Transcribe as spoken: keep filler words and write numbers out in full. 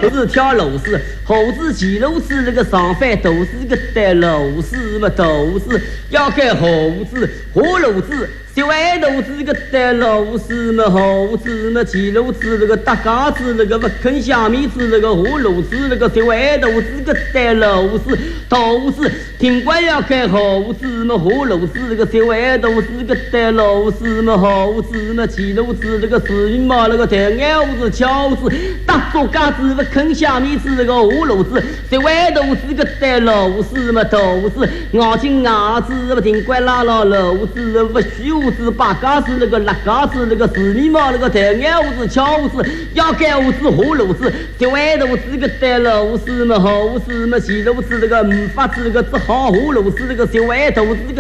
是跳螺丝，猴子骑螺丝，那个上班都是个带螺丝嘛，都是要看猴子活螺子。小矮豆子个带螺丝嘛，猴子嘛骑螺丝，那个大嘎子那个不啃虾米子，那个活螺丝，那个小矮豆子个带螺丝，都是听官要看猴子嘛，活螺丝，那个小矮豆子个带螺丝嘛，猴子嘛骑螺丝，那个死鱼嘛，那个带鸟子敲子，大做嘎子不啃虾米子，那个活螺丝，小矮豆子个带螺丝嘛，都是咬紧牙子不听官拉了螺丝不修。子八嘎子那个六嘎子那个四米毛那个带鸟子敲子要盖屋子活螺子，小歪头子个带螺丝嘛，猴子嘛骑螺丝那个没法子那个只好活螺丝那个小歪头子个